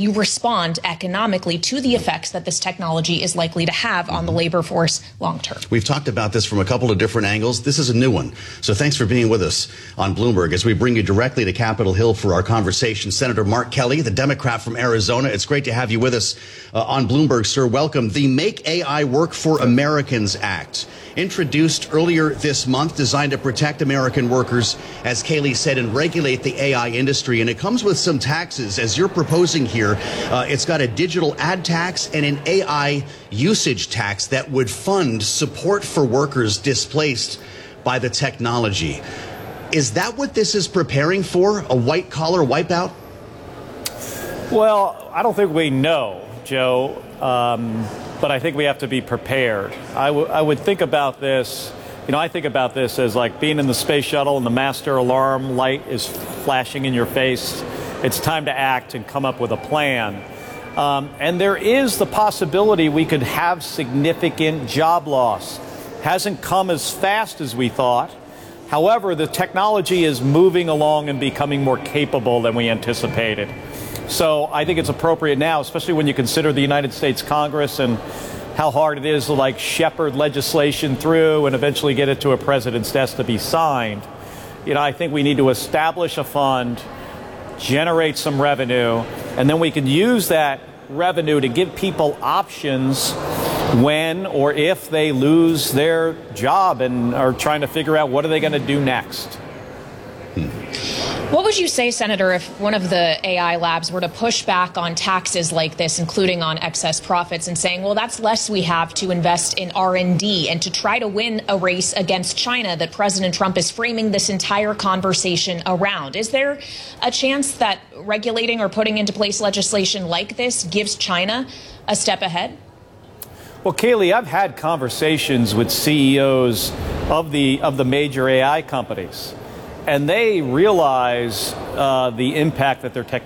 you respond economically to the effects that this technology is likely to have on the labor force long term. We've talked about this from a couple of different angles. This is a new one. So thanks for being with us on Bloomberg as we bring you directly to Capitol Hill for our conversation. Senator Mark Kelly, the Democrat from Arizona. It's great to have you with us on Bloomberg, sir. Welcome. The Make AI Work for Americans Act, introduced earlier this month, designed to protect American workers, as Kayleigh said, and regulate the AI industry. And it comes with some taxes, as you're proposing here. It's got a digital ad tax and an AI usage tax that would fund support for workers displaced by the technology. Is that what this is preparing for, a white-collar wipeout? Well, I don't think we know, Joe. But I think we have to be prepared. I would think about this, I think about this as like being in the space shuttle and the master alarm light is flashing in your face. It's time to act and come up with a plan. And there is the possibility we could have significant job loss. Hasn't come as fast as we thought. However, the technology is moving along and becoming more capable than we anticipated. So I think it's appropriate now, especially when you consider the United States Congress and how hard it is to shepherd legislation through and eventually get it to a president's desk to be signed. I think we need to establish a fund, generate some revenue, and then we can use that revenue to give people options when or if they lose their job and are trying to figure out what are they going to do next. What would you say, Senator, if one of the AI labs were to push back on taxes like this, including on excess profits, and saying, well, that's less we have to invest in R&D and to try to win a race against China that President Trump is framing this entire conversation around? Is there a chance that regulating or putting into place legislation like this gives China a step ahead? Well, Kayleigh, I've had conversations with CEOs of the major AI companies. And they realize the impact that their technology